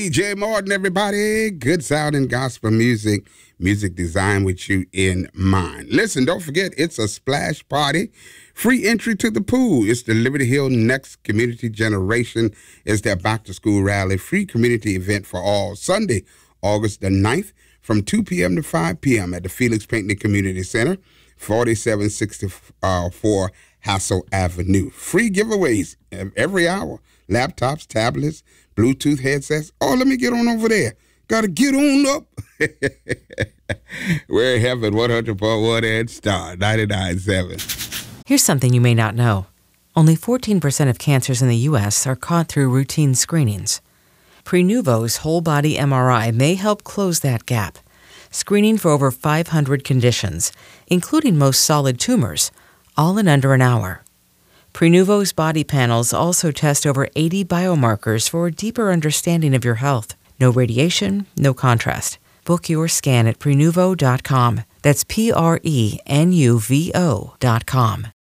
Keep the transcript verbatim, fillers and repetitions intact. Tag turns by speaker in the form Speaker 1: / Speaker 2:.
Speaker 1: D J Martin, everybody. Good sound and gospel music, music designed with you in mind. Listen, don't forget, it's a splash party. Free entry to the pool. It's the Liberty Hill Next Community Generation. It's their back-to-school rally, free community event for all. Sunday, August the ninth, from two p.m. to five p.m. at the Felix Pinckney Community Center, forty-seven sixty-four Hassel Avenue. Free giveaways every hour. Laptops, tablets, Bluetooth headsets. Oh, let me get on over there. Got to get on up. We're Heaven one hundred point one and Star ninety-nine point seven.
Speaker 2: Here's something you may not know. Only fourteen percent of cancers in the U S are caught through routine screenings. Prenuvo's whole-body M R I may help close that gap, screening for over five hundred conditions, including most solid tumors, all in under an hour. Prenuvo's body panels also test over eighty biomarkers for a deeper understanding of your health. No radiation, no contrast. Book your scan at Prenuvo dot com. That's P R E N U V O dot com.